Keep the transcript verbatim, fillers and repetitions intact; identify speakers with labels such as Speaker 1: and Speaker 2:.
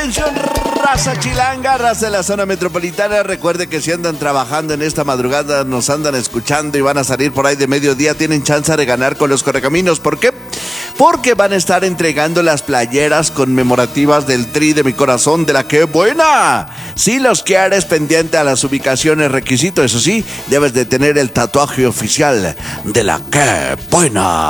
Speaker 1: Atención, raza chilanga, raza de la zona metropolitana. Recuerde que si andan trabajando en esta madrugada, nos andan escuchando y van a salir por ahí de mediodía, tienen chance de ganar con los Correcaminos. ¿Por qué? Porque van a estar entregando las playeras conmemorativas del Tri de mi corazón, de la que buena. Si los quieres pendiente a las ubicaciones, requisito, eso sí, debes de tener el tatuaje oficial de la que buena.